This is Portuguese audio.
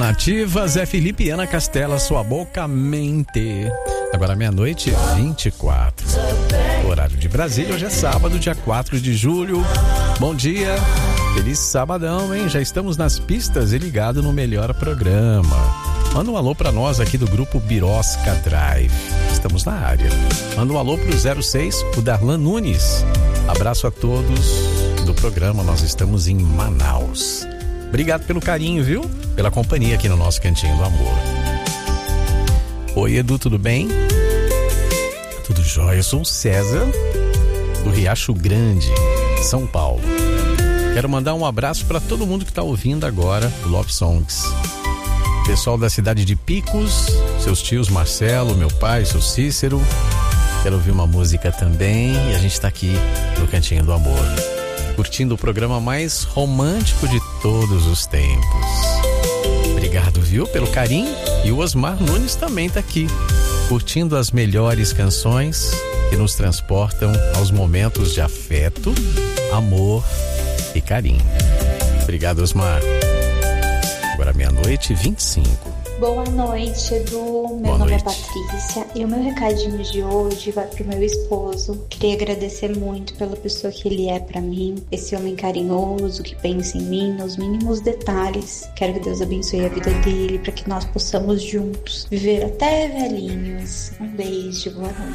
Nativa, Zé Felipe e Ana Castela, Sua Boca Mente. Agora 00:24. Horário de Brasília, hoje é sábado, dia 4 de julho. Bom dia, feliz sabadão, hein? Já estamos nas pistas e ligado no melhor programa. Manda um alô pra nós aqui do grupo Birosca Drive. Estamos na área. Manda um alô pro 06, o Darlan Nunes. Abraço a todos do programa, nós estamos em Manaus. Obrigado pelo carinho, viu? Pela companhia aqui no nosso Cantinho do Amor. Oi, Edu, tudo bem? Tudo jóia, eu sou o César, do Riacho Grande, São Paulo. Quero mandar um abraço para todo mundo que está ouvindo agora o Love Songs. Pessoal da cidade de Picos, seus tios Marcelo, meu pai, seu Cícero. Quero ouvir uma música também e a gente está aqui no Cantinho do Amor, curtindo o programa mais romântico de todos os tempos. Obrigado, viu, pelo carinho. E o Osmar Nunes também está aqui, curtindo as melhores canções que nos transportam aos momentos de afeto, amor e carinho. Obrigado, Osmar. Agora 00:25. Boa noite, Edu. Meu nome é Patrícia e o meu recadinho de hoje vai pro meu esposo. Queria agradecer muito pela pessoa que ele é pra mim, esse homem carinhoso que pensa em mim nos mínimos detalhes. Quero que Deus abençoe a vida dele para que nós possamos juntos viver até velhinhos. Um beijo, boa noite.